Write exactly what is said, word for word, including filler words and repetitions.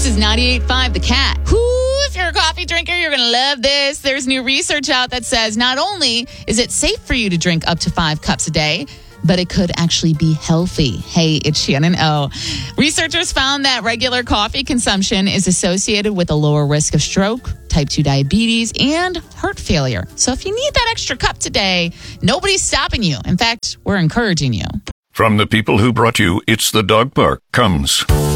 This is ninety-eight point five The Cat. Whoo, if you're a coffee drinker, you're going to love this. There's new research out that says not only is it safe for you to drink up to five cups a day, but it could actually be healthy. Hey, it's Shannon O. Researchers found that regular coffee consumption is associated with a lower risk of stroke, type two diabetes, and heart failure. So if you need that extra cup today, nobody's stopping you. In fact, we're encouraging you. From the people who brought you It's the Dog Park comes